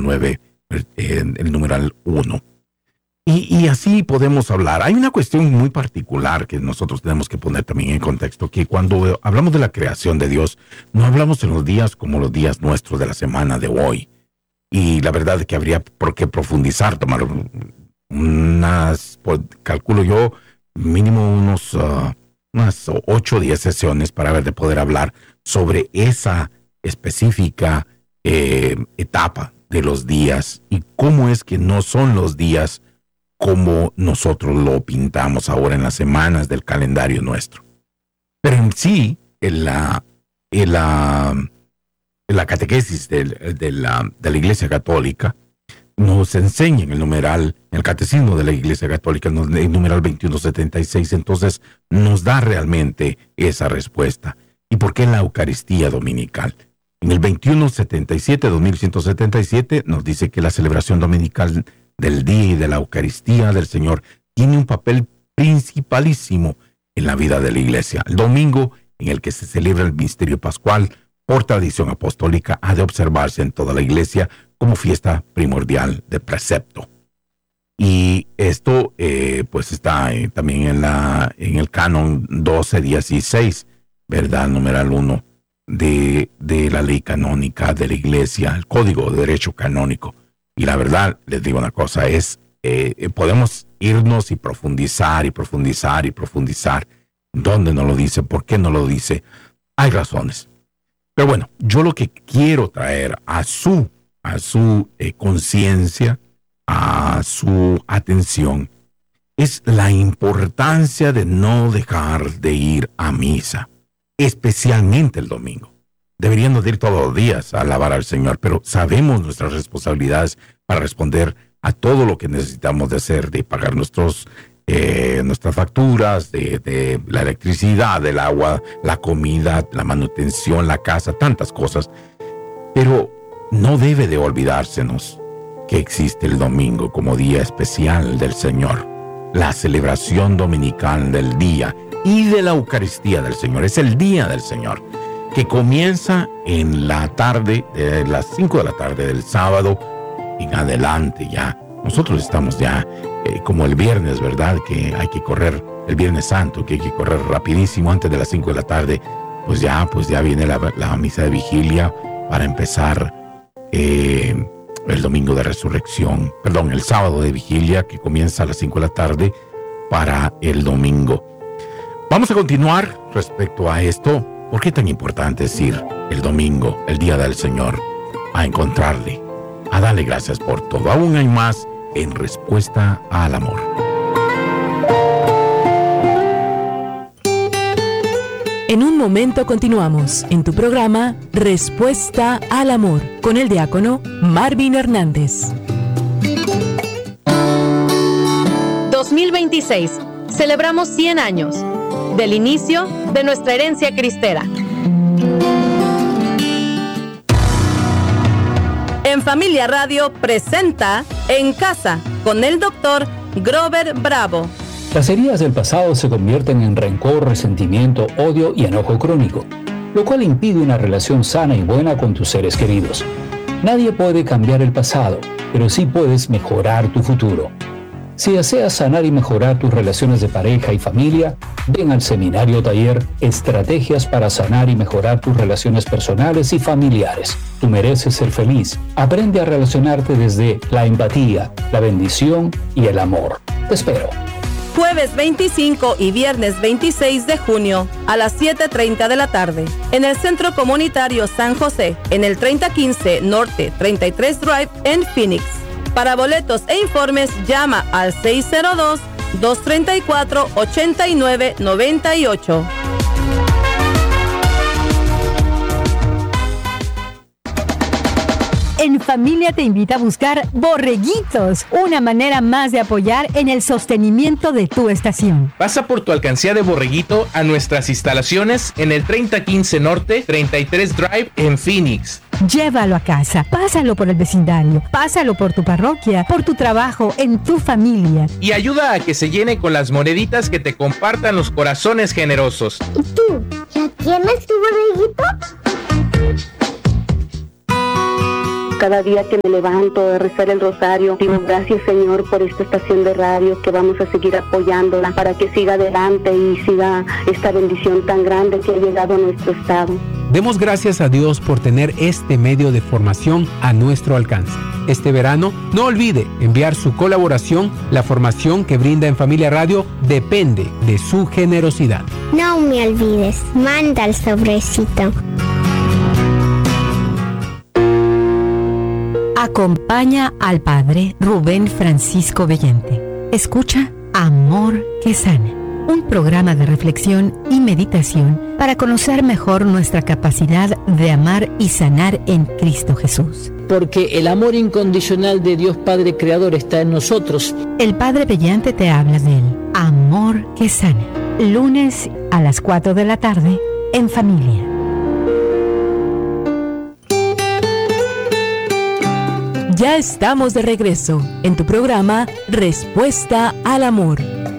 9, el numeral 1. Y así podemos hablar. Hay una cuestión muy particular que nosotros tenemos que poner también en contexto, que cuando hablamos de la creación de Dios, no hablamos en los días como los días nuestros de la semana de hoy. Y la verdad es que habría por qué profundizar, tomar calculo yo, mínimo unas 8 o 10 sesiones para ver de poder hablar sobre esa específica etapa de los días y cómo es que no son los días como nosotros lo pintamos ahora en las semanas del calendario nuestro. Pero en sí, en la catequesis de la Iglesia Católica, nos enseña en el catecismo de la Iglesia Católica, en el numeral 2176, entonces nos da realmente esa respuesta. ¿Y por qué la Eucaristía dominical? En el 2177 nos dice que la celebración dominical del día y de la Eucaristía del Señor tiene un papel principalísimo en la vida de la Iglesia. El domingo en el que se celebra el misterio pascual, por tradición apostólica, ha de observarse en toda la Iglesia como fiesta primordial de precepto. Y esto pues está también en el canon 1216, ¿verdad? Numeral 1 de la ley canónica de la Iglesia, el Código de Derecho Canónico. Y la verdad, les digo una cosa, podemos irnos y profundizar. ¿Dónde no lo dice? ¿Por qué no lo dice? Hay razones. Pero bueno, yo lo que quiero traer a su conciencia, a su atención, es la importancia de no dejar de ir a misa, especialmente el domingo. Deberíamos de ir todos los días a alabar al Señor, pero sabemos nuestras responsabilidades para responder a todo lo que necesitamos de hacer, de pagar nuestras facturas, de la electricidad, del agua, la comida, la manutención, la casa, tantas cosas. Pero no debe de olvidársenos que existe el domingo como día especial del Señor, la celebración dominical del día y de la Eucaristía del Señor. Es el día del Señor, que comienza en la tarde, de las 5 de la tarde del sábado en adelante ya. Nosotros estamos ya como el viernes, ¿verdad? Que hay que correr, el Viernes Santo, que hay que correr rapidísimo antes de las 5 de la tarde. Pues ya viene la misa de vigilia para empezar el domingo de resurrección. Perdón, el sábado de vigilia que comienza a las 5 de la tarde para el domingo. Vamos a continuar respecto a esto. ¿Por qué tan importante es ir el domingo, el día del Señor, a encontrarle, a darle gracias por todo? Aún hay más en Respuesta al Amor. En un momento continuamos en tu programa Respuesta al Amor con el diácono Marvin Hernández. 2026. Celebramos 100 años del inicio de nuestra herencia cristera. En Familia Radio presenta En Casa con el doctor Grover Bravo. Las heridas del pasado se convierten en rencor, resentimiento, odio y enojo crónico, lo cual impide una relación sana y buena con tus seres queridos. Nadie puede cambiar el pasado, pero sí puedes mejorar tu futuro. Si deseas sanar y mejorar tus relaciones de pareja y familia, ven al seminario taller Estrategias para sanar y mejorar tus relaciones personales y familiares. Tú mereces ser feliz. Aprende a relacionarte desde la empatía, la bendición y el amor. Te espero. Jueves 25 y viernes 26 de junio a las 7:30 de la tarde en el Centro Comunitario San José, en el 3015 Norte 33 Drive en Phoenix. Para boletos e informes, llama al 602-234-8998. En Familia te invita a buscar Borreguitos, una manera más de apoyar en el sostenimiento de tu estación. Pasa por tu alcancía de Borreguito a nuestras instalaciones en el 3015 Norte 33 Drive en Phoenix. Llévalo a casa, pásalo por el vecindario, pásalo por tu parroquia, por tu trabajo, en tu familia. Y ayuda a que se llene con las moneditas que te compartan los corazones generosos. ¿Y tú? ¿Ya tienes tu borreguito? Cada día que me levanto a rezar el rosario, digo gracias, Señor, por esta estación de radio, que vamos a seguir apoyándola para que siga adelante y siga esta bendición tan grande que ha llegado a nuestro estado. Demos gracias a Dios por tener este medio de formación a nuestro alcance. Este verano, no olvide enviar su colaboración. La formación que brinda En Familia Radio depende de su generosidad. No me olvides, manda el sobrecito. Acompaña al Padre Rubén Francisco Bellente. Escucha Amor que Sana, un programa de reflexión y meditación para conocer mejor nuestra capacidad de amar y sanar en Cristo Jesús. Porque el amor incondicional de Dios Padre Creador está en nosotros. El Padre Bellante te habla del Amor que Sana. Lunes a las 4 de la tarde, En Familia. Ya estamos de regreso en tu programa Respuesta al Amor.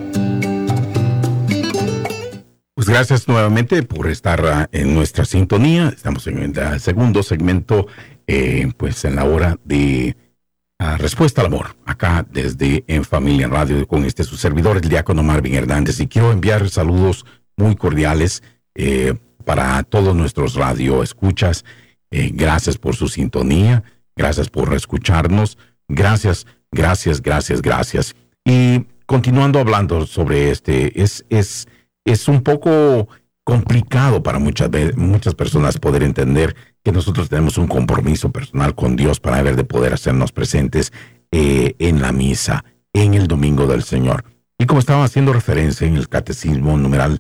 Pues gracias nuevamente por estar en nuestra sintonía. Estamos en el segundo segmento, pues en la hora de Respuesta al Amor, acá desde En Familia Radio, con su servidor, el diácono Marvin Hernández. Y quiero enviar saludos muy cordiales para todos nuestros radioescuchas. Gracias por su sintonía. Gracias por escucharnos. Gracias. Y continuando hablando sobre es un poco complicado para muchas personas poder entender que nosotros tenemos un compromiso personal con Dios para de poder hacernos presentes en la misa, en el Domingo del Señor. Y como estaba haciendo referencia en el Catecismo numeral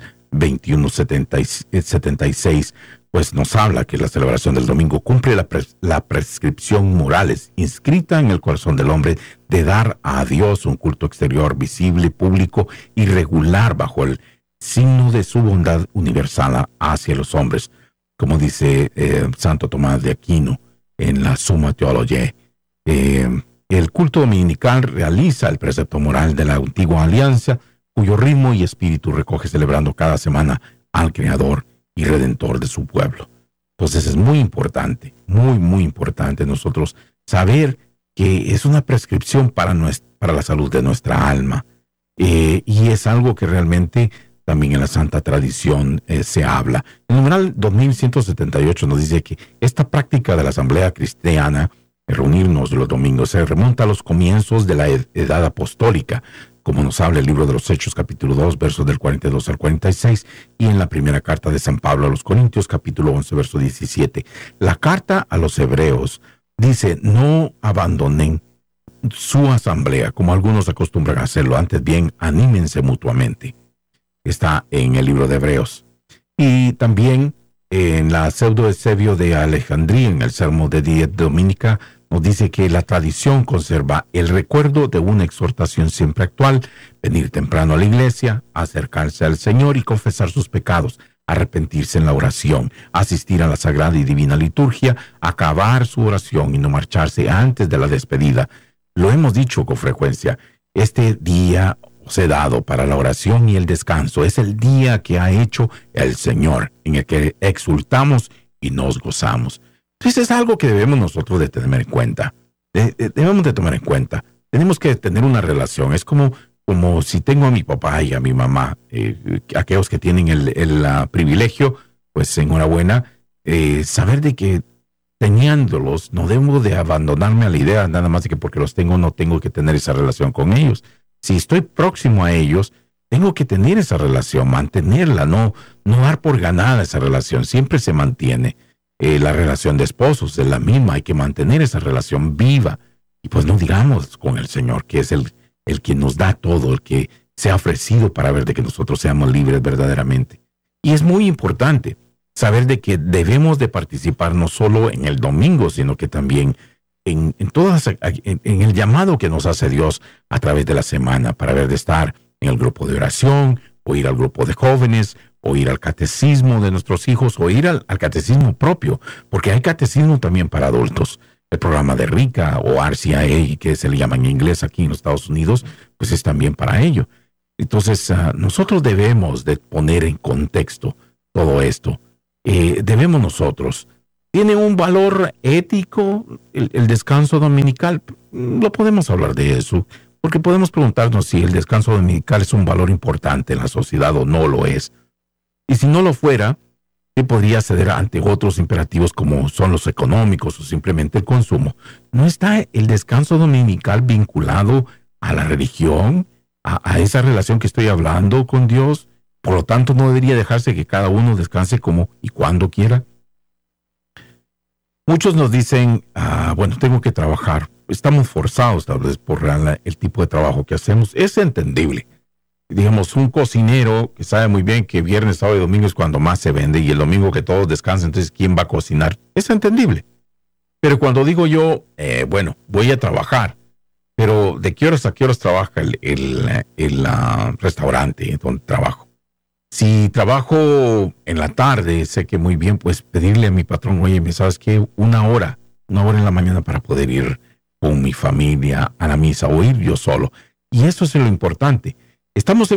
2176, pues nos habla que la celebración del domingo cumple la prescripción morales inscrita en el corazón del hombre de dar a Dios un culto exterior visible, público y regular bajo el signo de su bondad universal hacia los hombres, como dice Santo Tomás de Aquino en la Summa Theologiae. El culto dominical realiza el precepto moral de la antigua alianza, cuyo ritmo y espíritu recoge celebrando cada semana al Creador y Redentor de su pueblo. Entonces es muy importante, muy importante nosotros saber que es una prescripción para la salud de nuestra alma. Y es algo que realmente también en la Santa Tradición se habla. El numeral 2178 nos dice que esta práctica de la Asamblea Cristiana, reunirnos los domingos, se remonta a los comienzos de la Edad Apostólica, como nos habla el libro de los Hechos, capítulo 2, versos del 42 al 46, y en la primera carta de San Pablo a los Corintios, capítulo 11, verso 17. La carta a los Hebreos dice: no abandonen su asamblea, como algunos acostumbran a hacerlo, antes bien, anímense mutuamente. Está en el libro de Hebreos. Y también en la Pseudo Eusebio de Alejandría, en el Sermón de Diez Dominica, nos dice que la tradición conserva el recuerdo de una exhortación siempre actual: venir temprano a la iglesia, acercarse al Señor y confesar sus pecados, arrepentirse en la oración, asistir a la sagrada y divina liturgia, acabar su oración y no marcharse antes de la despedida. Lo hemos dicho con frecuencia, este día os he dado para la oración y el descanso. Es el día que ha hecho el Señor, en el que exultamos y nos gozamos. Entonces es algo que debemos nosotros de tener en cuenta. Debemos de tomar en cuenta. Tenemos que tener una relación. Es como si tengo a mi papá y a mi mamá, aquellos que tienen el privilegio, pues enhorabuena, saber de que teniéndolos, no debo de abandonarme a la idea nada más de que porque los tengo no tengo que tener esa relación con ellos. Si estoy próximo a ellos, tengo que tener esa relación, mantenerla, no dar por ganada esa relación. Siempre se mantiene. La relación de esposos es la misma, hay que mantener esa relación viva. Y pues no digamos con el Señor, que es el que nos da todo, el que se ha ofrecido para ver de que nosotros seamos libres verdaderamente. Y es muy importante saber de que debemos de participar no solo en el domingo, sino que también en el llamado que nos hace Dios a través de la semana, para ver de estar en el grupo de oración, o ir al grupo de jóvenes, o ir al catecismo de nuestros hijos, o ir al catecismo propio, porque hay catecismo también para adultos. El programa de RICA o RCIA, que se le llama en inglés aquí en los Estados Unidos, pues es también para ello. Entonces, nosotros debemos de poner en contexto todo esto. Debemos nosotros ¿Tiene un valor ético el descanso dominical? No podemos hablar de eso, porque podemos preguntarnos si el descanso dominical es un valor importante en la sociedad o no lo es. Y si no lo fuera, ¿qué podría ceder ante otros imperativos como son los económicos o simplemente el consumo? ¿No está el descanso dominical vinculado a la religión, a esa relación que estoy hablando con Dios? Por lo tanto, no debería dejarse que cada uno descanse como y cuando quiera. Muchos nos dicen, bueno, tengo que trabajar. Estamos forzados tal vez por el tipo de trabajo que hacemos. Es entendible. Digamos, un cocinero que sabe muy bien que viernes, sábado y domingo es cuando más se vende y el domingo que todos descansan, entonces ¿quién va a cocinar? Es entendible. Pero cuando digo yo, bueno, voy a trabajar, pero ¿de qué horas a qué horas trabaja el restaurante donde trabajo? Si trabajo en la tarde, sé que muy bien, pues pedirle a mi patrón, oye, ¿sabes qué? Una hora en la mañana para poder ir con mi familia a la misa o ir yo solo. Y eso es lo importante. Estamos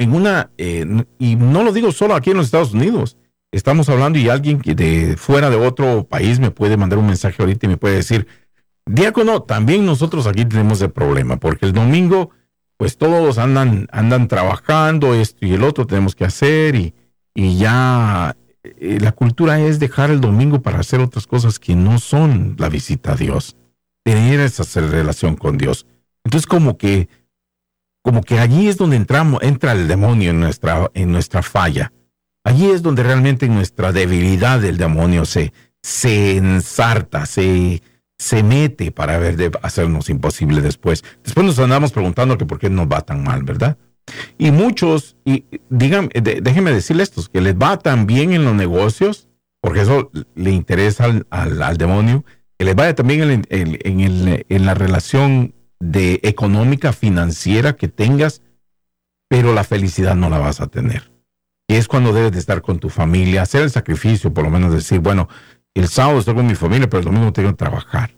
y no lo digo solo aquí en los Estados Unidos. Estamos hablando y alguien que de fuera de otro país me puede mandar un mensaje ahorita y me puede decir, diácono, también nosotros aquí tenemos el problema, porque el domingo pues todos andan trabajando, esto y el otro tenemos que hacer y ya la cultura es dejar el domingo para hacer otras cosas que no son la visita a Dios, tener esa relación con Dios. Entonces como que allí es donde entra el demonio en nuestra falla. Allí es donde realmente en nuestra debilidad el demonio se ensarta, se mete para hacernos imposible después. Después nos andamos preguntando que por qué nos va tan mal, ¿verdad? Y muchos, déjenme decirles esto, que les va tan bien en los negocios, porque eso le interesa al demonio, que les vaya también en la relación económica, financiera que tengas, pero la felicidad no la vas a tener. Y es cuando debes de estar con tu familia, hacer el sacrificio, por lo menos decir, bueno, el sábado estoy con mi familia, pero el domingo tengo que trabajar.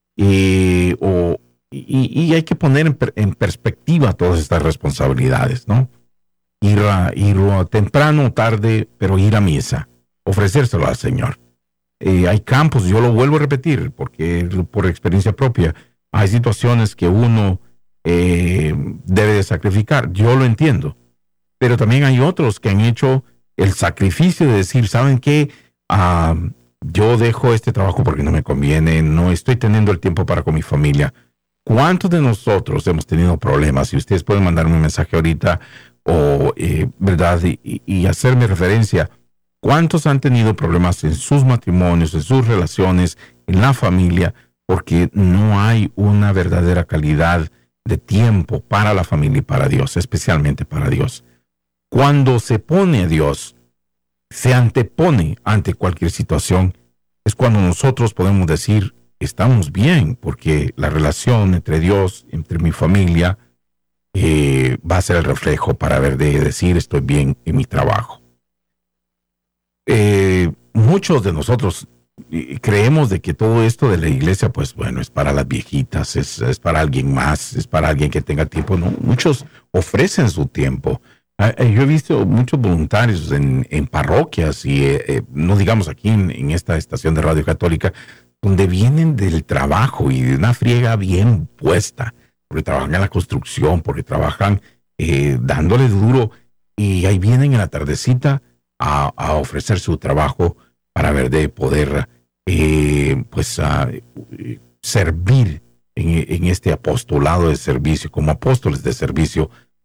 Y hay que poner en perspectiva todas estas responsabilidades, ¿no? Ir temprano o tarde, pero ir a misa, ofrecérselo al Señor. Hay campos, yo lo vuelvo a repetir, porque por experiencia propia, hay situaciones que uno debe de sacrificar. Yo lo entiendo. Pero también hay otros que han hecho el sacrificio de decir, ¿saben qué? Yo dejo este trabajo porque no me conviene, no estoy teniendo el tiempo para con mi familia. ¿Cuántos de nosotros hemos tenido problemas? Y ustedes pueden mandarme un mensaje ahorita ¿verdad? Y hacerme referencia. ¿Cuántos han tenido problemas en sus matrimonios, en sus relaciones, en la familia? Porque no hay una verdadera calidad de tiempo para la familia y para Dios, especialmente para Dios. Cuando se pone a Dios, se antepone ante cualquier situación, es cuando nosotros podemos decir, estamos bien, porque la relación entre Dios, entre mi familia, va a ser el reflejo para decir, estoy bien en mi trabajo. Muchos de nosotros creemos de que todo esto de la iglesia, pues bueno, es para las viejitas, es para alguien más, es para alguien que tenga tiempo. No, muchos ofrecen su tiempo. Yo he visto muchos voluntarios en parroquias y no digamos aquí en esta estación de Radio Católica, donde vienen del trabajo y de una friega bien puesta, porque trabajan en la construcción, porque trabajan dándole duro, y ahí vienen en la tardecita a ofrecer su trabajo para poder servir en este apostolado de servicio, como apóstoles de servicio,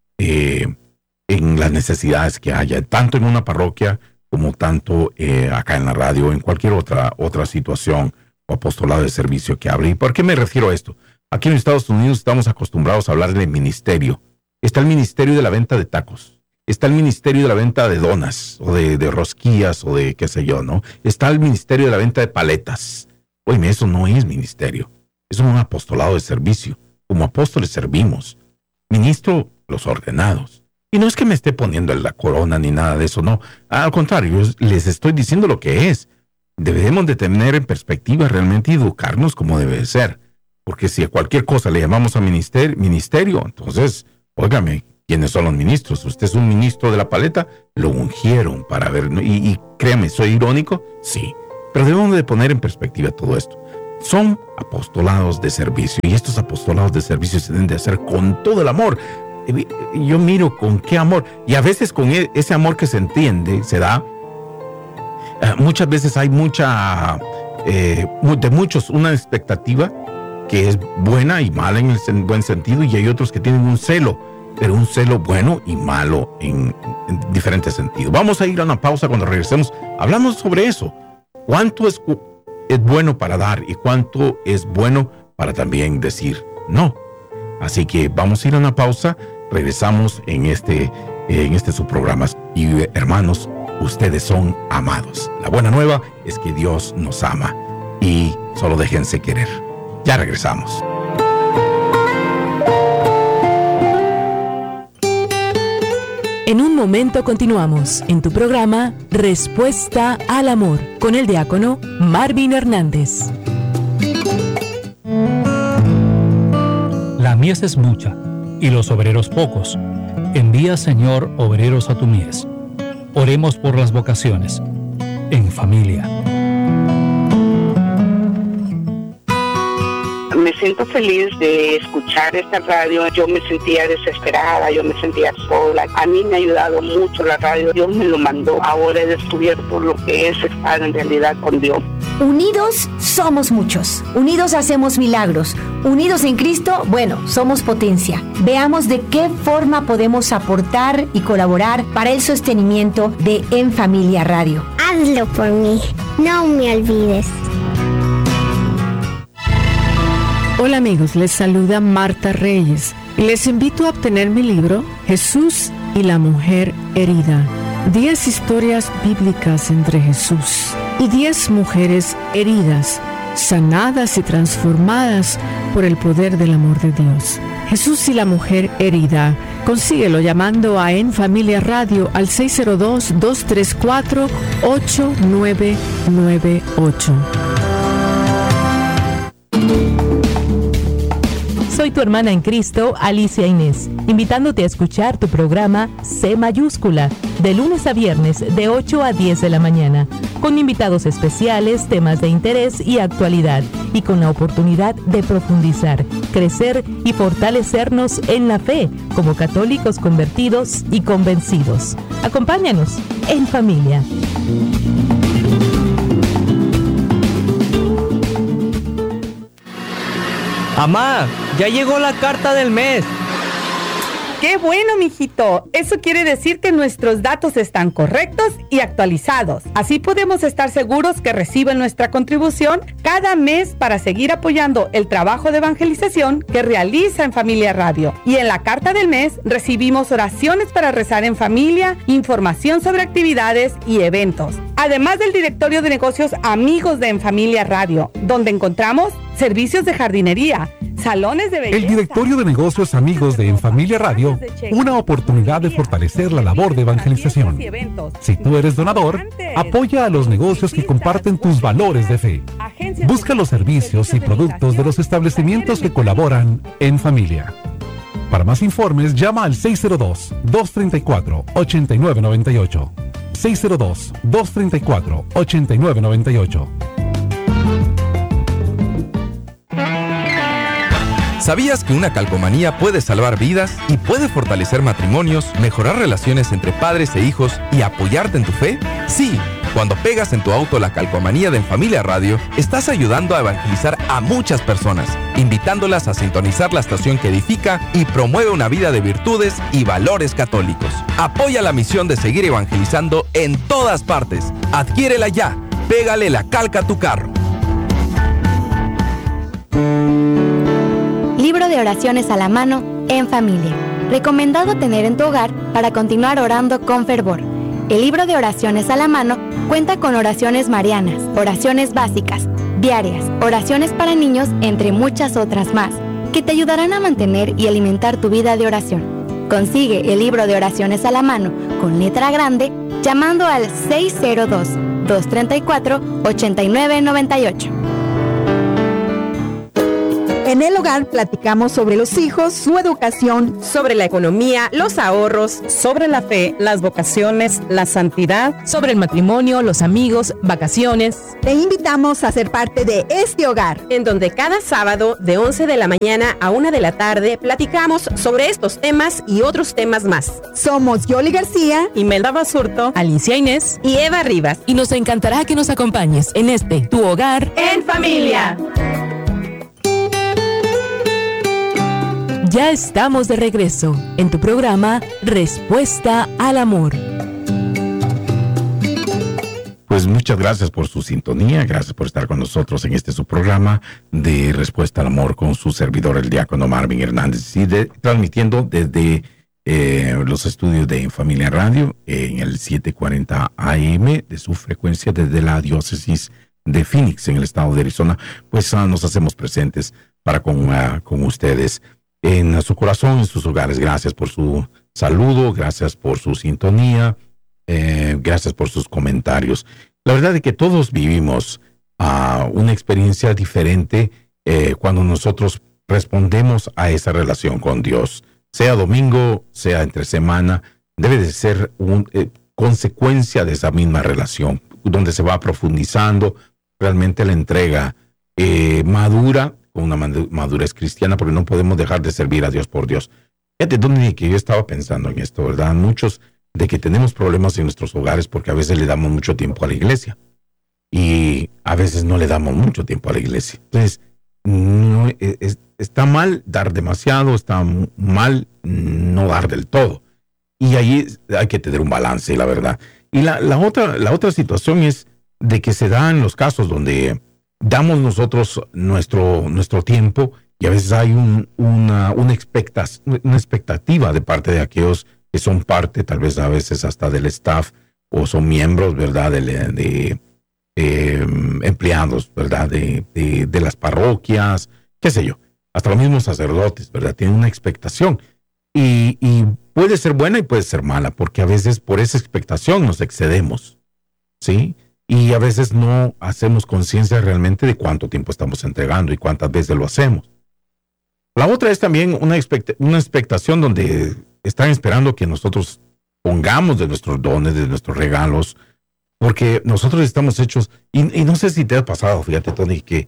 en las necesidades que haya, tanto en una parroquia como tanto acá en la radio, en cualquier otra situación o apostolado de servicio que hable. ¿Y por qué me refiero a esto? Aquí en los Estados Unidos estamos acostumbrados a hablar de ministerio. Está el ministerio de la venta de tacos, está el ministerio de la venta de donas o de rosquillas o de qué sé yo, ¿no? Está el ministerio de la venta de paletas. Oye, eso no es ministerio, es un apostolado de servicio. Como apóstoles servimos, ministro los ordenados. Y no es que me esté poniendo en la corona ni nada de eso, no. Al contrario, yo les estoy diciendo lo que es. Debemos de tener en perspectiva realmente y educarnos como debe ser. Porque si a cualquier cosa le llamamos a ministerio, entonces, óigame, ¿quiénes son los ministros? ¿Usted es un ministro de la paleta? Lo ungieron para ver. Y créame, ¿soy irónico? Sí. Pero debemos de poner en perspectiva todo esto. Son apostolados de servicio, y estos apostolados de servicio se deben de hacer con todo el amor. Yo miro con qué amor, y a veces con ese amor que se entiende, se da. Muchas veces hay de muchos una expectativa que es buena y mala en el buen sentido, y hay otros que tienen un celo, pero un celo bueno y malo en diferentes sentidos. Vamos a ir a una pausa. Cuando regresemos hablamos sobre eso. ¿Cuánto es bueno para dar y cuánto es bueno para también decir no? Así que vamos a ir a una pausa. Regresamos en este su programa. Y hermanos, ustedes son amados. La buena nueva es que Dios nos ama, y solo déjense querer. Ya regresamos. En un momento continuamos en tu programa Respuesta al Amor con el diácono Marvin Hernández. La mies es mucha y los obreros pocos. Envía, Señor, obreros a tu mies. Oremos por las vocaciones. En familia. Me siento feliz de escuchar esta radio. Yo me sentía desesperada, yo me sentía sola. A mí me ha ayudado mucho la radio. Dios me lo mandó. Ahora he descubierto lo que es estar en realidad con Dios. Unidos somos muchos. Unidos hacemos milagros. Unidos en Cristo, bueno, somos potencia. Veamos de qué forma podemos aportar y colaborar para el sostenimiento de En Familia Radio. Hazlo por mí. No me olvides. Hola amigos, les saluda Marta Reyes y les invito a obtener mi libro Jesús y la mujer herida. 10 historias bíblicas entre Jesús y 10 mujeres heridas, sanadas y transformadas por el poder del amor de Dios. Jesús y la mujer herida. Consíguelo llamando a En Familia Radio al 602-234-8998. Soy tu hermana en Cristo, Alicia Inés, invitándote a escuchar tu programa C Mayúscula, de lunes a viernes de 8 a 10 de la mañana, con invitados especiales, temas de interés y actualidad, y con la oportunidad de profundizar, crecer y fortalecernos en la fe, como católicos convertidos y convencidos. Acompáñanos en familia. Amá, ya llegó la carta del mes. ¡Qué bueno, mijito! Eso quiere decir que nuestros datos están correctos y actualizados. Así podemos estar seguros que reciben nuestra contribución cada mes para seguir apoyando el trabajo de evangelización que realiza En Familia Radio. Y en la carta del mes recibimos oraciones para rezar en familia, información sobre actividades y eventos. Además del directorio de negocios Amigos de En Familia Radio, donde encontramos servicios de jardinería, salones de belleza. El directorio de negocios Amigos de En Familia Radio, una oportunidad de fortalecer la labor de evangelización. Si tú eres donador, apoya a los negocios que comparten tus valores de fe. Busca los servicios y productos de los establecimientos que colaboran en familia. Para más informes, llama al 602-234-8998. 602-234-8998. ¿Sabías que una calcomanía puede salvar vidas y puede fortalecer matrimonios, mejorar relaciones entre padres e hijos y apoyarte en tu fe? Sí, cuando pegas en tu auto la calcomanía de En Familia Radio, estás ayudando a evangelizar a muchas personas, invitándolas a sintonizar la estación que edifica y promueve una vida de virtudes y valores católicos. Apoya la misión de seguir evangelizando en todas partes. Adquiérela ya. Pégale la calca a tu carro. Libro de oraciones a la mano, En Familia. Recomendado tener en tu hogar para continuar orando con fervor. El libro de oraciones a la mano cuenta con oraciones marianas, oraciones básicas, diarias, oraciones para niños, entre muchas otras más, que te ayudarán a mantener y alimentar tu vida de oración. Consigue el libro de oraciones a la mano con letra grande llamando al 602-234-8998. En el hogar platicamos sobre los hijos, su educación, sobre la economía, los ahorros, sobre la fe, las vocaciones, la santidad, sobre el matrimonio, los amigos, vacaciones. Te invitamos a ser parte de este hogar, en donde cada sábado de 11 de la mañana a 1 de la tarde platicamos sobre estos temas y otros temas más. Somos Yoli García, Imelda Basurto, Alicia Inés y Eva Rivas. Y nos encantará que nos acompañes en Tu Hogar en Familia. Ya estamos de regreso en tu programa Respuesta al Amor. Pues muchas gracias por su sintonía, gracias por estar con nosotros en su programa de Respuesta al Amor con su servidor, el diácono Marvin Hernández, y transmitiendo desde los estudios de En Familia Radio en el 740 AM de su frecuencia desde la diócesis de Phoenix en el estado de Arizona. Pues nos hacemos presentes para con ustedes en su corazón, en sus hogares. Gracias por su saludo, gracias por su sintonía, gracias por sus comentarios. La verdad es que todos vivimos una experiencia diferente cuando nosotros respondemos a esa relación con Dios. Sea domingo, sea entre semana, debe de ser consecuencia de esa misma relación, donde se va profundizando realmente la entrega madura, con una madurez cristiana, porque no podemos dejar de servir a Dios por Dios. Fíjate, donde que yo estaba pensando en esto, ¿verdad? Muchos de que tenemos problemas en nuestros hogares porque a veces le damos mucho tiempo a la iglesia y a veces no le damos mucho tiempo a la iglesia. Entonces, no, está mal dar demasiado, está mal no dar del todo. Y ahí hay que tener un balance, la verdad. Y la otra situación es de que se dan los casos donde damos nosotros nuestro tiempo y a veces hay una expectativa de parte de aquellos que son parte, tal vez a veces hasta del staff o son miembros, ¿verdad?, de empleados, ¿verdad?, de las parroquias, qué sé yo, hasta los mismos sacerdotes, ¿verdad?, tienen una expectación y puede ser buena y puede ser mala, porque a veces por esa expectación nos excedemos, ¿sí? Y a veces no hacemos conciencia realmente de cuánto tiempo estamos entregando y cuántas veces lo hacemos. La otra es también una expectación donde están esperando que nosotros pongamos de nuestros dones, de nuestros regalos, porque nosotros estamos hechos, y no sé si te ha pasado, fíjate, Tony, que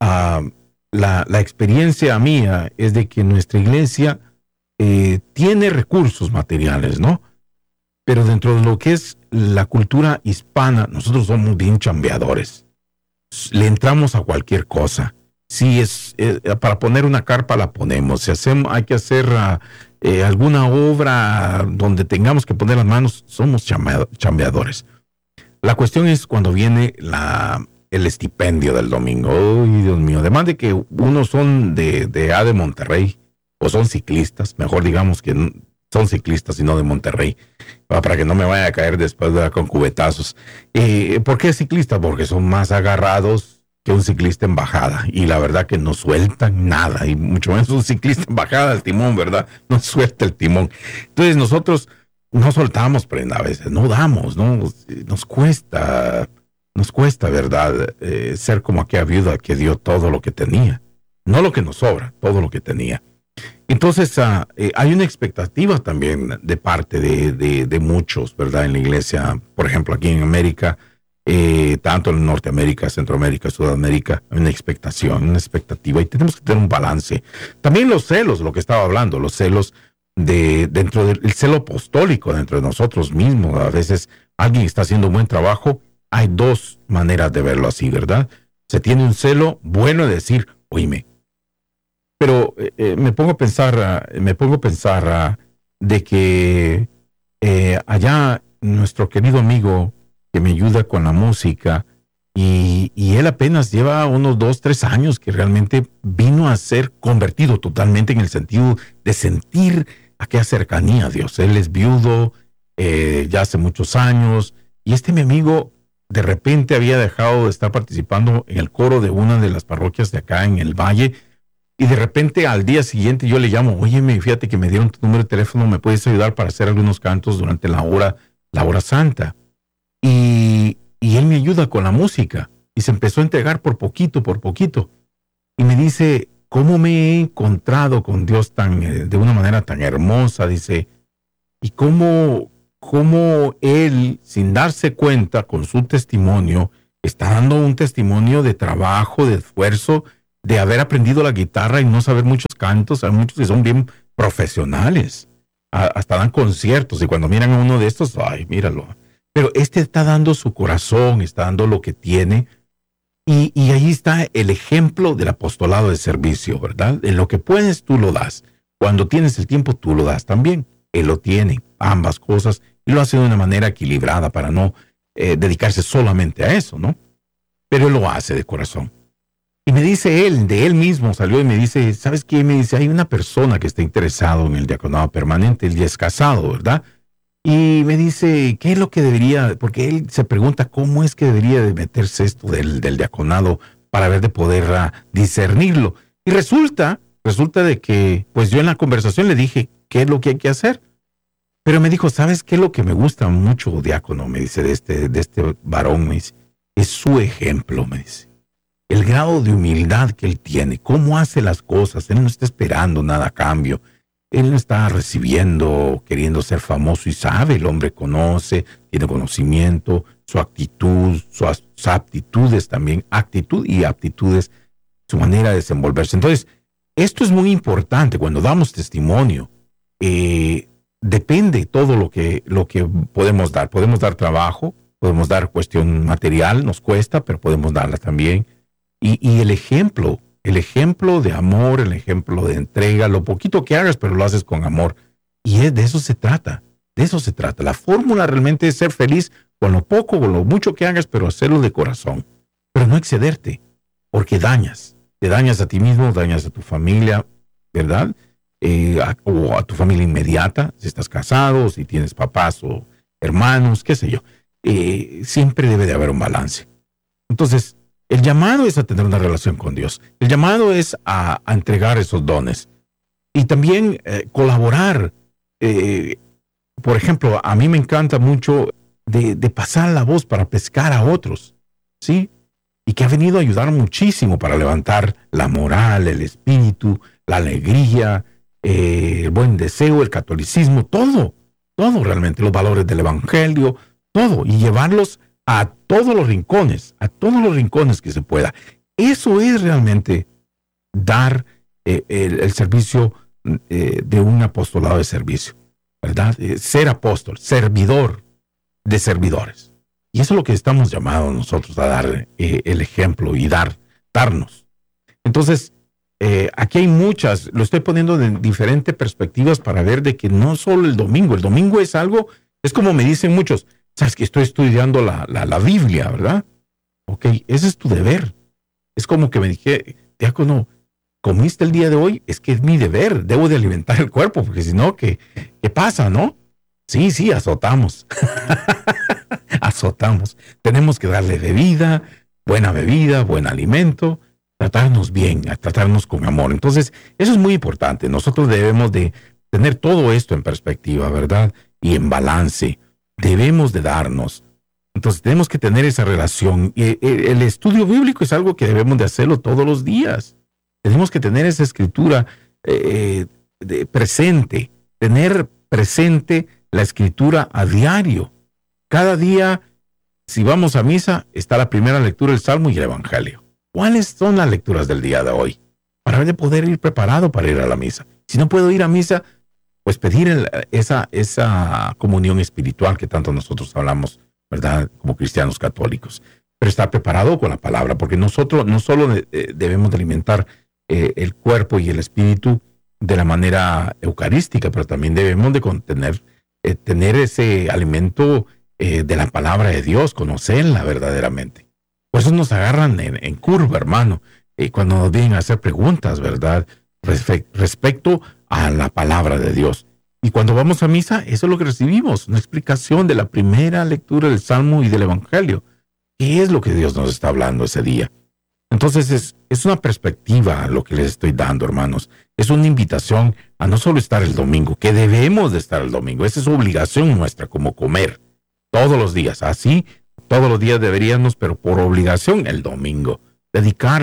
la experiencia mía es de que nuestra iglesia tiene recursos materiales, ¿no? Pero dentro de lo que es la cultura hispana, nosotros somos bien chambeadores. Le entramos a cualquier cosa. Si es para poner una carpa, la ponemos. Si hay que hacer alguna obra donde tengamos que poner las manos, somos chambeadores. La cuestión es cuando viene el estipendio del domingo. ¡Ay, Dios mío! Además de que unos son de Monterrey, o son ciclistas, mejor digamos que son ciclistas y no de Monterrey, para que no me vaya a caer después con cubetazos. ¿Por qué ciclistas? Porque son más agarrados que un ciclista en bajada, y la verdad que no sueltan nada, y mucho menos un ciclista en bajada del timón, ¿verdad? No suelta el timón. Entonces nosotros no soltamos prenda a veces, no damos, ¿no? Nos cuesta, ¿verdad? Ser como aquella viuda que dio todo lo que tenía, no lo que nos sobra, todo lo que tenía. Entonces hay una expectativa también de parte de muchos, ¿verdad? En la iglesia, por ejemplo, aquí en América, tanto en Norteamérica, Centroamérica, Sudamérica, hay una expectativa, y tenemos que tener un balance. También los celos, lo que estaba hablando, los celos dentro del celo apostólico dentro de nosotros mismos. A veces alguien está haciendo un buen trabajo, hay dos maneras de verlo así, ¿verdad? Se tiene un celo bueno de decir, oíme, pero me pongo a pensar de que allá nuestro querido amigo que me ayuda con la música, y él apenas lleva unos 2-3 años que realmente vino a ser convertido totalmente en el sentido de sentir aquella cercanía a Dios. Él es viudo ya hace muchos años, y mi amigo de repente había dejado de estar participando en el coro de una de las parroquias de acá en el Valle, y de repente al día siguiente yo le llamo, óyeme, fíjate que me dieron tu número de teléfono, ¿me puedes ayudar para hacer algunos cantos durante la hora santa? Y él me ayuda con la música, y se empezó a entregar por poquito, y me dice, cómo me he encontrado con Dios de una manera tan hermosa, dice, y cómo Él, sin darse cuenta, con su testimonio, está dando un testimonio de trabajo, de esfuerzo, de haber aprendido la guitarra y no saber muchos cantos. Hay muchos que son bien profesionales, hasta dan conciertos, y cuando miran a uno de estos, ay, míralo. Pero está dando su corazón, está dando lo que tiene, y ahí está el ejemplo del apostolado de servicio, ¿verdad? En lo que puedes, tú lo das. Cuando tienes el tiempo, tú lo das también. Él lo tiene, ambas cosas, y lo hace de una manera equilibrada para no dedicarse solamente a eso, ¿no? Pero él lo hace de corazón. Y me dice él, de él mismo salió y me dice, ¿sabes qué? Me dice, hay una persona que está interesado en el diaconado permanente, él ya es casado, ¿verdad? Y me dice, ¿qué es lo que debería? Porque él se pregunta cómo es que debería de meterse esto del diaconado para ver de poder discernirlo. Y resulta de que, pues yo en la conversación le dije, ¿qué es lo que hay que hacer? Pero me dijo, ¿sabes qué es lo que me gusta mucho, diácono? Me dice, de este varón, me dice, es su ejemplo, me dice. El grado de humildad que él tiene, cómo hace las cosas, él no está esperando nada a cambio. Él no está recibiendo, queriendo ser famoso, y sabe, el hombre conoce, tiene conocimiento, su actitud, sus aptitudes también, actitud y aptitudes, su manera de desenvolverse. Entonces, esto es muy importante cuando damos testimonio. Depende todo lo que podemos dar. Podemos dar trabajo, podemos dar cuestión material, nos cuesta, pero podemos darla también. Y el ejemplo de amor, el ejemplo de entrega, lo poquito que hagas, pero lo haces con amor. Y de eso se trata, La fórmula realmente es ser feliz con lo poco o lo mucho que hagas, pero hacerlo de corazón. Pero no excederte, porque dañas. Te dañas a ti mismo, dañas a tu familia, ¿verdad? O a tu familia inmediata, si estás casado, si tienes papás o hermanos, qué sé yo. Siempre debe de haber un balance. Entonces, el llamado es a tener una relación con Dios. El llamado es a entregar esos dones. Y también colaborar. Por ejemplo, a mí me encanta mucho de pasar la voz para pescar a otros, ¿sí? Y que ha venido a ayudar muchísimo para levantar la moral, el espíritu, la alegría, el buen deseo, el catolicismo, todo realmente, los valores del evangelio, todo, y llevarlos a todos los rincones que se pueda. Eso es realmente dar el servicio de un apostolado de servicio, ¿verdad? Ser apóstol, servidor de servidores. Y eso es lo que estamos llamados nosotros a dar el ejemplo y darnos. Entonces, aquí hay muchas, lo estoy poniendo de diferentes perspectivas para ver de que no solo el domingo es algo, es como me dicen muchos, sabes que estoy estudiando la Biblia, ¿verdad? Ok, ese es tu deber. Es como que me dije, diácono, ¿comiste el día de hoy? Es que es mi deber, debo de alimentar el cuerpo, porque si no, ¿qué pasa, no? Sí, azotamos. Azotamos. Tenemos que darle bebida, buen alimento, tratarnos bien, tratarnos con amor. Entonces, eso es muy importante. Nosotros debemos de tener todo esto en perspectiva, ¿verdad? Y en balance. Debemos de darnos. Entonces, tenemos que tener esa relación. El estudio bíblico es algo que debemos de hacerlo todos los días. Tenemos que tener esa escritura presente, tener presente la escritura a diario. Cada día, si vamos a misa, está la primera lectura del Salmo y el Evangelio. ¿Cuáles son las lecturas del día de hoy? Para poder ir preparado para ir a la misa. Si no puedo ir a misa, pues pedir esa comunión espiritual que tanto nosotros hablamos, ¿verdad? Como cristianos católicos. Pero estar preparado con la palabra, porque nosotros no solo debemos de alimentar el cuerpo y el espíritu de la manera eucarística, pero también debemos de tener ese alimento de la palabra de Dios, conocerla verdaderamente. Por eso nos agarran en curva, hermano, cuando nos vienen a hacer preguntas, ¿verdad? Respecto a la palabra de Dios. Y cuando vamos a misa, eso es lo que recibimos, una explicación de la primera lectura del Salmo y del Evangelio. ¿Qué es lo que Dios nos está hablando ese día? Entonces es una perspectiva lo que les estoy dando, hermanos. Es una invitación a no solo estar el domingo, que debemos de estar el domingo. Esa es obligación nuestra, como comer todos los días. Así, todos los días deberíamos, pero por obligación el domingo. Dedicarlo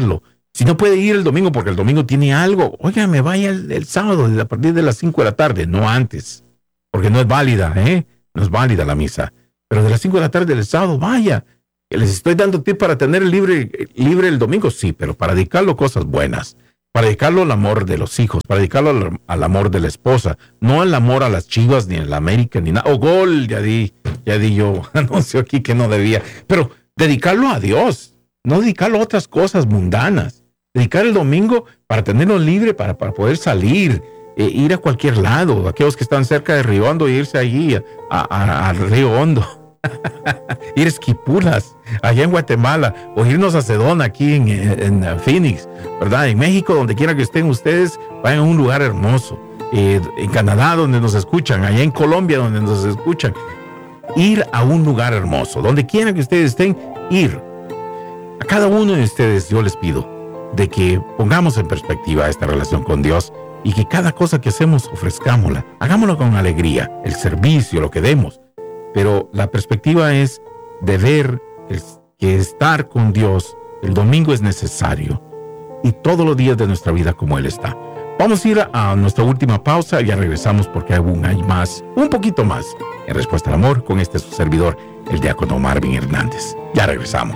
Si no puede ir el domingo porque el domingo tiene algo, me vaya el sábado a partir de las 5 de la tarde, no antes, porque no es válida, no es válida la misa. Pero de las 5 de la tarde del sábado, vaya. Les estoy dando tips para tener libre el domingo, sí, pero para dedicarlo a cosas buenas, para dedicarlo al amor de los hijos, para dedicarlo al amor de la esposa, no al amor a las Chivas, ni a la América, ni nada. Gol, ya di yo anuncio aquí que no debía, pero dedicarlo a Dios, no dedicarlo a otras cosas mundanas. Dedicar el domingo para tenerlo libre, para poder salir, ir a cualquier lado, aquellos que están cerca de Río Hondo, irse allí a Río Hondo, ir a Esquipulas, allá en Guatemala, o irnos a Sedona, aquí en Phoenix, ¿verdad? En México, donde quiera que estén ustedes, vayan a un lugar hermoso, en Canadá, donde nos escuchan, allá en Colombia, donde nos escuchan, ir a un lugar hermoso, donde quiera que ustedes estén, ir. A cada uno de ustedes yo les pido de que pongamos en perspectiva esta relación con Dios y que cada cosa que hacemos ofrezcámosla, hagámoslo con alegría, el servicio, lo que demos. Pero la perspectiva es de ver que estar con Dios el domingo es necesario y todos los días de nuestra vida como Él está. Vamos a ir a nuestra última pausa y ya regresamos porque aún hay más, un poquito más, en Respuesta al Amor con su servidor, el diácono Marvin Hernández. Ya regresamos.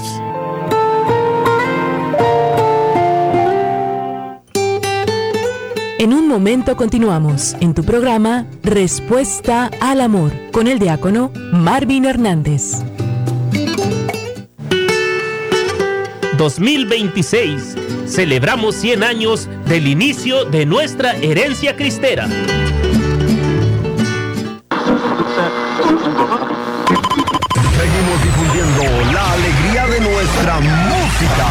En un momento continuamos en tu programa Respuesta al Amor con el diácono Marvin Hernández. 2026. Celebramos 100 años del inicio de nuestra herencia cristera. Seguimos difundiendo la alegría de nuestra música.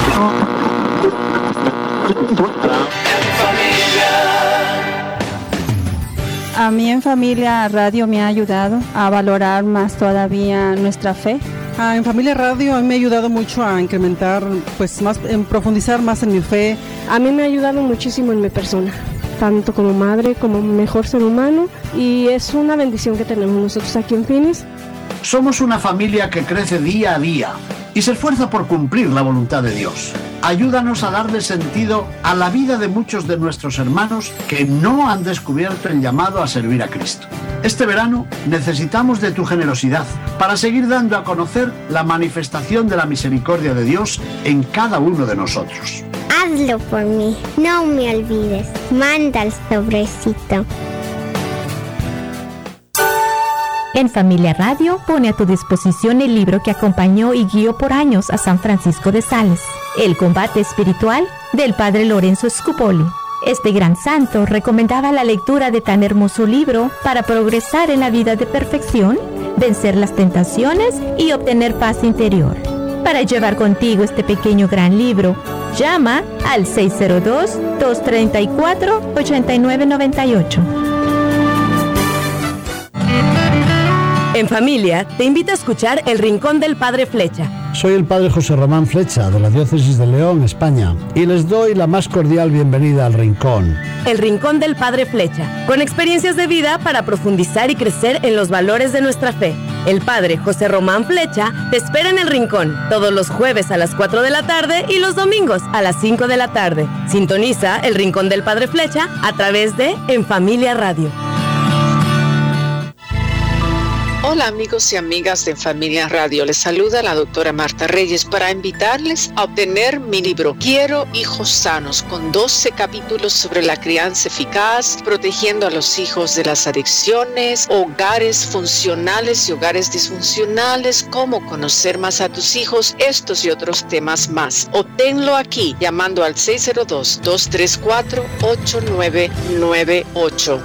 A mí en Familia Radio me ha ayudado a valorar más todavía nuestra fe. En Familia Radio a mí me ha ayudado mucho a incrementar, más, en profundizar más en mi fe. A mí me ha ayudado muchísimo en mi persona, tanto como madre como mejor ser humano, y es una bendición que tenemos nosotros aquí en Phoenix. Somos una familia que crece día a día y se esfuerza por cumplir la voluntad de Dios. Ayúdanos a darle sentido a la vida de muchos de nuestros hermanos que no han descubierto el llamado a servir a Cristo. Este verano necesitamos de tu generosidad para seguir dando a conocer la manifestación de la misericordia de Dios en cada uno de nosotros. Hazlo por mí, no me olvides. Manda el sobrecito. En Familia Radio pone a tu disposición el libro que acompañó y guió por años a San Francisco de Sales, El combate espiritual del Padre Lorenzo Scupoli. Este gran santo recomendaba la lectura de tan hermoso libro para progresar en la vida de perfección, vencer las tentaciones y obtener paz interior. Para llevar contigo este pequeño gran libro, llama al 602-234-8998. En Familia, te invita a escuchar El Rincón del Padre Flecha. Soy el Padre José Román Flecha, de la Diócesis de León, España, y les doy la más cordial bienvenida al Rincón. El Rincón del Padre Flecha, con experiencias de vida para profundizar y crecer en los valores de nuestra fe. El Padre José Román Flecha te espera en El Rincón, todos los jueves a las 4 de la tarde y los domingos a las 5 de la tarde. Sintoniza El Rincón del Padre Flecha a través de En Familia Radio. Hola amigos y amigas de Familia Radio, les saluda la doctora Marta Reyes para invitarles a obtener mi libro Quiero hijos sanos, con 12 capítulos sobre la crianza eficaz, protegiendo a los hijos de las adicciones, hogares funcionales y hogares disfuncionales, cómo conocer más a tus hijos, estos y otros temas más. Obténlo aquí llamando al 602-234-8998.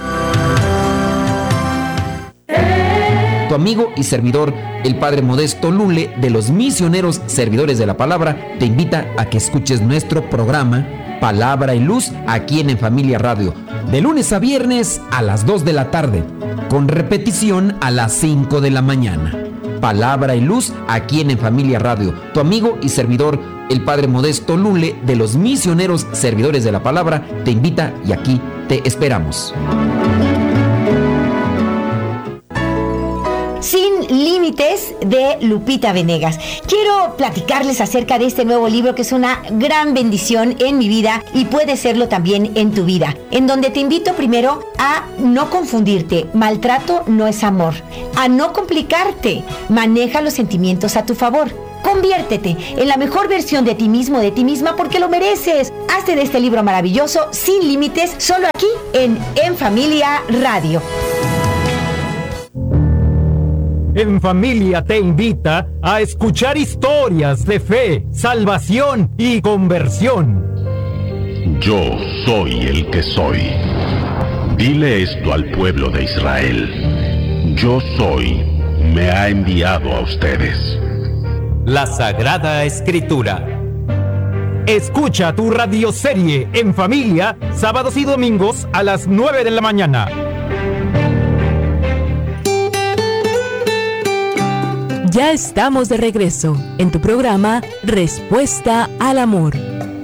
Tu amigo y servidor, el Padre Modesto Lule, de los Misioneros Servidores de la Palabra, te invita a que escuches nuestro programa Palabra y Luz aquí en Familia Radio, de lunes a viernes a las 2 de la tarde, con repetición a las 5 de la mañana. Palabra y Luz aquí en Familia Radio. Tu amigo y servidor, el Padre Modesto Lule, de los Misioneros Servidores de la Palabra, te invita y aquí te esperamos. Sin Límites de Lupita Venegas. Quiero platicarles acerca de este nuevo libro que es una gran bendición en mi vida y puede serlo también en tu vida, en donde te invito primero a no confundirte. Maltrato no es amor. A no complicarte. Maneja los sentimientos a tu favor. Conviértete en la mejor versión de ti mismo, de ti misma, porque lo mereces. Hazte de este libro maravilloso, Sin Límites, solo aquí en Familia Radio. En Familia te invita a escuchar historias de fe, salvación y conversión. Yo soy el que soy. Dile esto al pueblo de Israel. Yo soy, me ha enviado a ustedes. La Sagrada Escritura. Escucha tu radioserie En Familia, sábados y domingos a las 9 de la mañana. Ya estamos de regreso en tu programa Respuesta al Amor.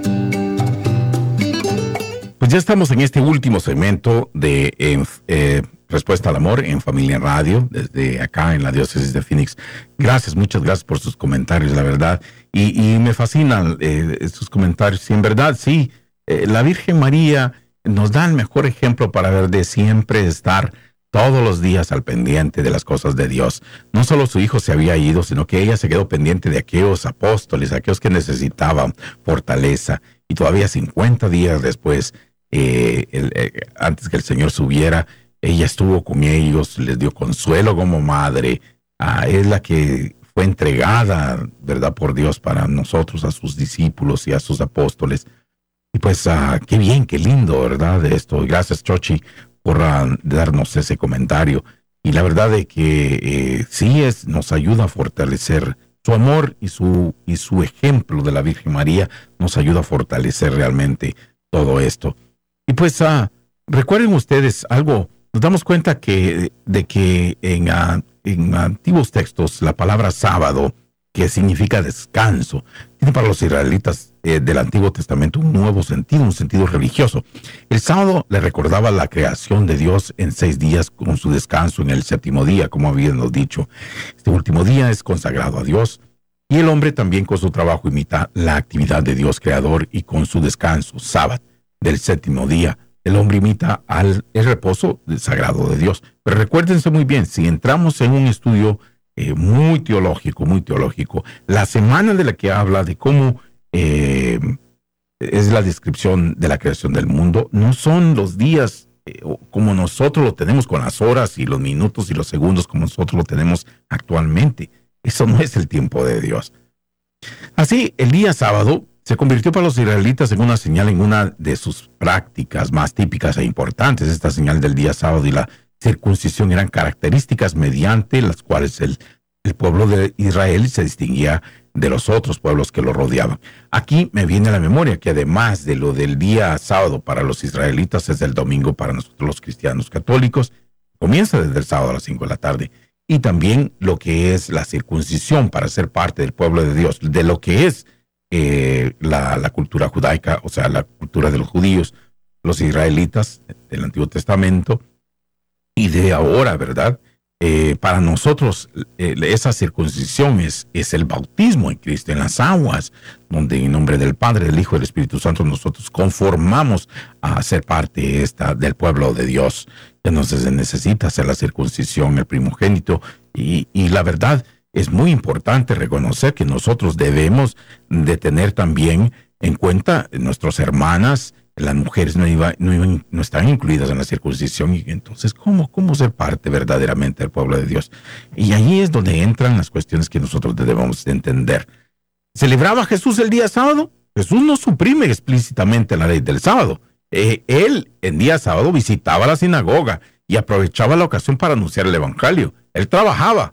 Pues ya estamos en este último segmento de Respuesta al Amor en Familia Radio, desde acá en la diócesis de Phoenix. Gracias, muchas gracias por sus comentarios, la verdad. Y me fascinan sus comentarios. Y en verdad, sí, la Virgen María nos da el mejor ejemplo para ver de siempre estar todos los días al pendiente de las cosas de Dios. No solo su hijo se había ido, sino que ella se quedó pendiente de aquellos apóstoles, aquellos que necesitaban fortaleza. Y todavía 50 días después, antes que el Señor subiera, ella estuvo con ellos, les dio consuelo como madre. Es la que fue entregada, ¿verdad?, por Dios para nosotros, a sus discípulos y a sus apóstoles. Y pues, qué bien, qué lindo, ¿verdad?, de esto. Gracias, Chochi, por darnos ese comentario. Y la verdad de que sí nos ayuda a fortalecer su amor y su ejemplo de la Virgen María nos ayuda a fortalecer realmente todo esto. Y pues recuerden ustedes algo, nos damos cuenta de que en antiguos textos la palabra sábado, que significa descanso, tiene para los israelitas del Antiguo Testamento un nuevo sentido, un sentido religioso. El sábado le recordaba la creación de Dios en 6 días con su descanso en el 7º día, como habíamos dicho. Este último día es consagrado a Dios y el hombre también con su trabajo imita la actividad de Dios creador y con su descanso, sábado, del 7º día, el hombre imita el reposo sagrado de Dios. Pero recuérdense muy bien, si entramos en un estudio muy teológico, la semana de la que habla de cómo es la descripción de la creación del mundo, no son los días como nosotros lo tenemos con las horas y los minutos y los segundos como nosotros lo tenemos actualmente. Eso no es el tiempo de Dios. Así, el día sábado se convirtió para los israelitas en una señal, en una de sus prácticas más típicas e importantes. Esta señal del día sábado y la circuncisión eran características mediante las cuales el pueblo de Israel se distinguía de los otros pueblos que lo rodeaban. Aquí me viene a la memoria que además de lo del día sábado para los israelitas, es el domingo para nosotros los cristianos católicos. Comienza desde el sábado a las 5 de la tarde. Y también lo que es la circuncisión para ser parte del pueblo de Dios, de lo que es la cultura judaica, o sea, la cultura de los judíos, los israelitas del Antiguo Testamento y de ahora, ¿verdad? Para nosotros esa circuncisión es el bautismo en Cristo, en las aguas, donde en nombre del Padre, del Hijo y del Espíritu Santo nosotros conformamos a ser parte del pueblo de Dios. Entonces se necesita hacer la circuncisión, el primogénito, y la verdad es muy importante reconocer que nosotros debemos de tener también en cuenta nuestras hermanas. Las mujeres no están incluidas en la circuncisión, y entonces ¿cómo ser parte verdaderamente del pueblo de Dios? Y ahí es donde entran las cuestiones que nosotros debemos de entender. ¿Celebraba Jesús el día sábado? Jesús no suprime explícitamente la ley del sábado. Él en día sábado visitaba la sinagoga y aprovechaba la ocasión para anunciar el evangelio. Él trabajaba.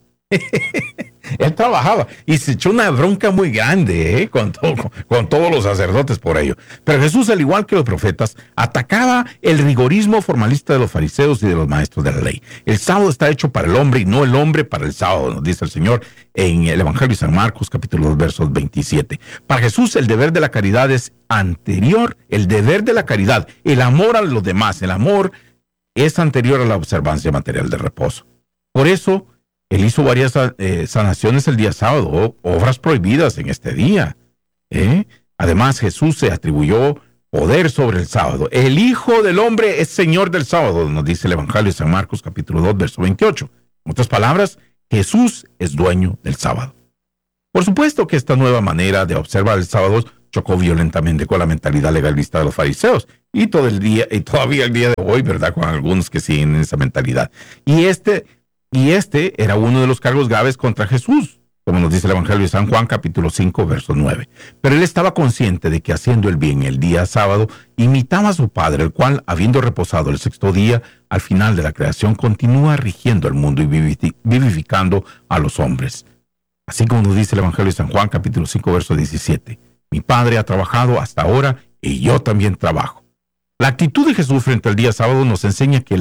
Él trabajaba y se echó una bronca muy grande con todos los sacerdotes por ello. Pero Jesús, al igual que los profetas, atacaba el rigorismo formalista de los fariseos y de los maestros de la ley. El sábado está hecho para el hombre y no el hombre para el sábado, nos dice el Señor en el Evangelio de San Marcos, capítulo 2, versos 27. Para Jesús, el deber de la caridad es anterior, el deber de la caridad, el amor a los demás, el amor es anterior a la observancia material del reposo. Por eso, Él hizo varias sanaciones el día sábado, obras prohibidas en este día. Además, Jesús se atribuyó poder sobre el sábado. El Hijo del Hombre es Señor del sábado, nos dice el Evangelio de San Marcos, capítulo 2, verso 28. En otras palabras, Jesús es dueño del sábado. Por supuesto que esta nueva manera de observar el sábado chocó violentamente con la mentalidad legalista de los fariseos y todavía el día de hoy, ¿verdad?, con algunos que siguen esa mentalidad. Y este era uno de los cargos graves contra Jesús, como nos dice el Evangelio de San Juan, capítulo 5, verso 9. Pero él estaba consciente de que haciendo el bien el día sábado, imitaba a su Padre, el cual, habiendo reposado el sexto día, al final de la creación, continúa rigiendo el mundo y vivificando a los hombres. Así como nos dice el Evangelio de San Juan, capítulo 5, verso 17. Mi Padre ha trabajado hasta ahora y yo también trabajo. La actitud de Jesús frente al día sábado nos enseña que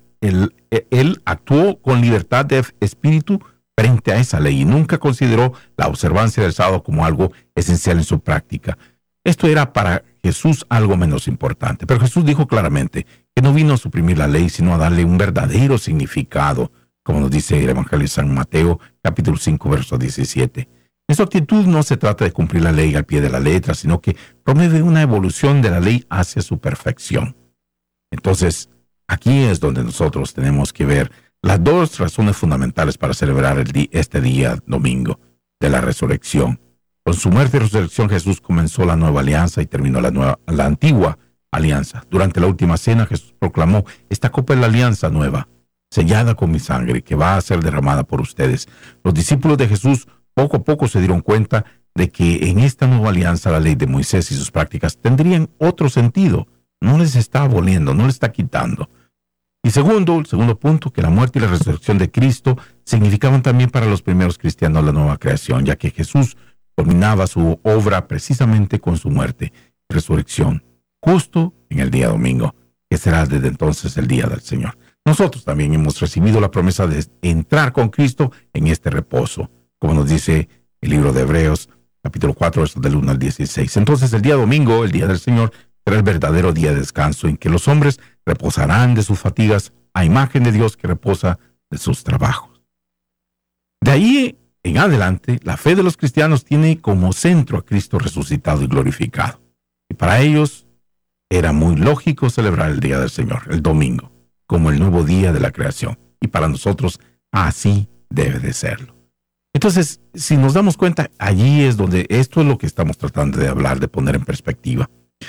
él actuó con libertad de espíritu frente a esa ley y nunca consideró la observancia del sábado como algo esencial en su práctica. Esto era para Jesús algo menos importante, pero Jesús dijo claramente que no vino a suprimir la ley, sino a darle un verdadero significado, como nos dice el Evangelio de San Mateo, capítulo 5, verso 17. En su actitud no se trata de cumplir la ley al pie de la letra, sino que promueve una evolución de la ley hacia su perfección. Entonces, aquí es donde nosotros tenemos que ver las dos razones fundamentales para celebrar este día domingo de la resurrección. Con su muerte y resurrección, Jesús comenzó la nueva alianza y terminó la antigua alianza. Durante la última cena, Jesús proclamó: esta copa es la alianza nueva, sellada con mi sangre, que va a ser derramada por ustedes. Los discípulos de Jesús poco a poco se dieron cuenta de que en esta nueva alianza la ley de Moisés y sus prácticas tendrían otro sentido. No les está aboliendo, no les está quitando. Y el segundo punto, que la muerte y la resurrección de Cristo significaban también para los primeros cristianos la nueva creación, ya que Jesús culminaba su obra precisamente con su muerte y resurrección, justo en el día domingo, que será desde entonces el día del Señor. Nosotros también hemos recibido la promesa de entrar con Cristo en este reposo, como nos dice el libro de Hebreos, capítulo 4, versos del 1 al 16. Entonces el día domingo, el día del Señor, será el verdadero día de descanso en que los hombres reposarán de sus fatigas a imagen de Dios que reposa de sus trabajos. De ahí en adelante, la fe de los cristianos tiene como centro a Cristo resucitado y glorificado. Y para ellos era muy lógico celebrar el día del Señor, el domingo, como el nuevo día de la creación. Y para nosotros así debe de serlo. Entonces, si nos damos cuenta, allí es donde esto es lo que estamos tratando de hablar, de poner en perspectiva.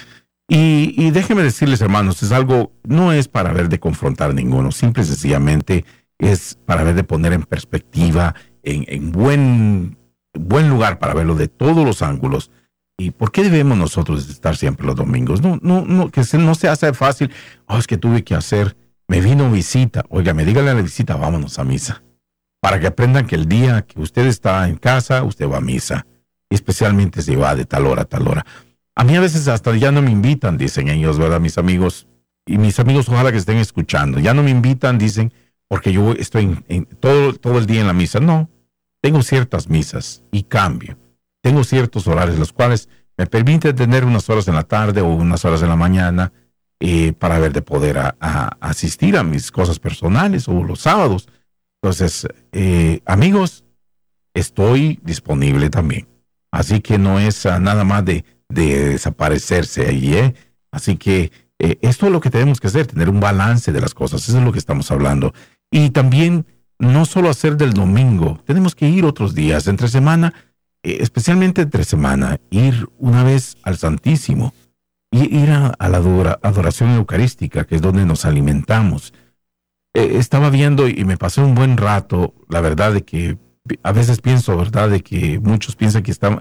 Y déjenme decirles, hermanos, no es para ver de confrontar a ninguno, simple y sencillamente es para ver de poner en perspectiva, en buen lugar, para verlo de todos los ángulos. ¿Y por qué debemos nosotros estar siempre los domingos? No, que no se hace fácil. Es que tuve que hacer, me vino visita. Óigame, dígale a la visita, vámonos a misa. Para que aprendan que el día que usted está en casa, usted va a misa. Y especialmente si va de tal hora a tal hora. A mí a veces hasta ya no me invitan, dicen ellos, ¿verdad? Mis amigos, y mis amigos ojalá que estén escuchando. Ya no me invitan, dicen, porque yo estoy todo el día en la misa. No, tengo ciertas misas y cambio. Tengo ciertos horarios, los cuales me permiten tener unas horas en la tarde o unas horas en la mañana para ver de poder asistir a mis cosas personales o los sábados. Entonces, amigos, estoy disponible también. Así que no es nada más de desaparecerse ahí, Así que esto es lo que tenemos que hacer, tener un balance de las cosas. Eso es lo que estamos hablando. Y también no solo hacer del domingo, tenemos que ir otros días, entre semana, especialmente entre semana, ir una vez al Santísimo, ir a la adoración eucarística, que es donde nos alimentamos. Estaba viendo y me pasé un buen rato, la verdad de que a veces pienso, verdad, de que muchos piensan que están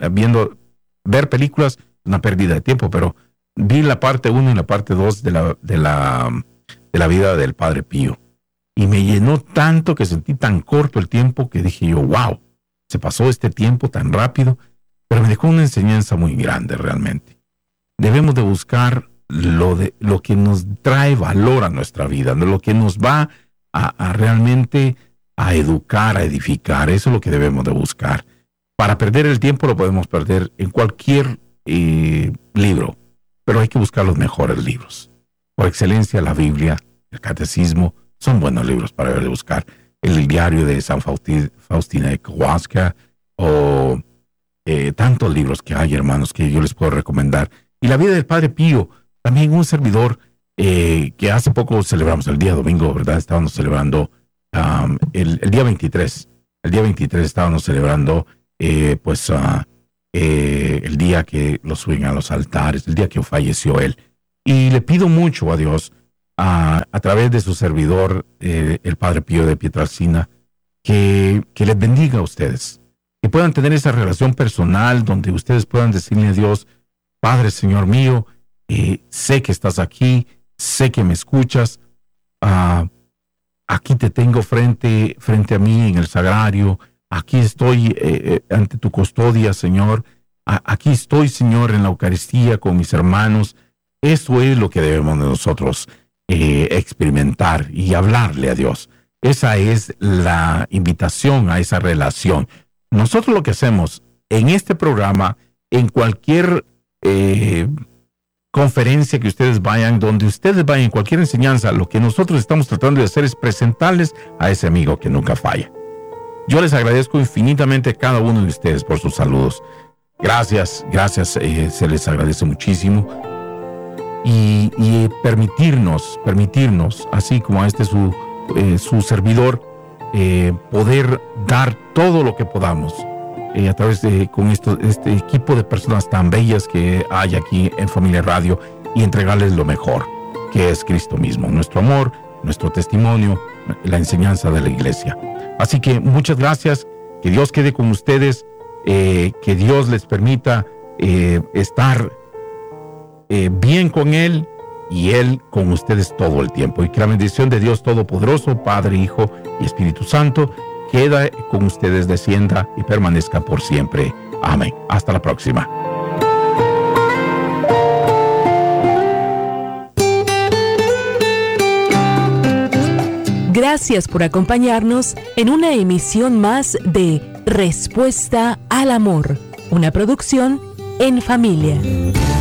ver películas es una pérdida de tiempo, pero vi la parte 1 y la parte 2 de la vida del Padre Pío. Y me llenó tanto que sentí tan corto el tiempo que dije yo, wow, se pasó este tiempo tan rápido, pero me dejó una enseñanza muy grande realmente. Debemos de buscar lo que nos trae valor a nuestra vida, lo que nos va a realmente a educar, a edificar. Eso es lo que debemos de buscar. Para perder el tiempo lo podemos perder en cualquier libro, pero hay que buscar los mejores libros. Por excelencia, la Biblia, el Catecismo, son buenos libros para buscar. el diario de San Faustina de Kowalska, o tantos libros que hay, hermanos, que yo les puedo recomendar. Y la vida del Padre Pío, también un servidor que hace poco celebramos, el día domingo, ¿verdad? Estábamos celebrando el día 23. El día 23 estábamos celebrando el día que lo suben a los altares, el día que falleció él. Y le pido mucho a Dios, a través de su servidor, el Padre Pío de Pietrelcina, que les bendiga a ustedes, que puedan tener esa relación personal donde ustedes puedan decirle a Dios: Padre, Señor mío, sé que estás aquí, sé que me escuchas, aquí te tengo frente a mí en el sagrario, aquí estoy ante tu custodia, Señor, aquí estoy, Señor, en la Eucaristía con mis hermanos. Eso es lo que debemos de nosotros experimentar y hablarle a Dios. Esa es la invitación a esa relación. Nosotros lo que hacemos en este programa, en cualquier conferencia que ustedes vayan, donde ustedes vayan, cualquier enseñanza, lo que nosotros estamos tratando de hacer es presentarles a ese amigo que nunca falla. Yo les agradezco infinitamente a cada uno de ustedes por sus saludos. Gracias, se les agradece muchísimo. Y permitirnos, así como a su servidor, poder dar todo lo que podamos a través de con este equipo de personas tan bellas que hay aquí en Familia Radio, y entregarles lo mejor, que es Cristo mismo, nuestro amor, nuestro testimonio, la enseñanza de la iglesia. Así que muchas gracias, que Dios quede con ustedes, que Dios les permita estar bien con Él y Él con ustedes todo el tiempo, y que la bendición de Dios Todopoderoso, Padre, Hijo y Espíritu Santo, queda con ustedes, descienda y permanezca por siempre. Amén. Hasta la próxima. Gracias por acompañarnos en una emisión más de Respuesta al Amor, una producción en familia.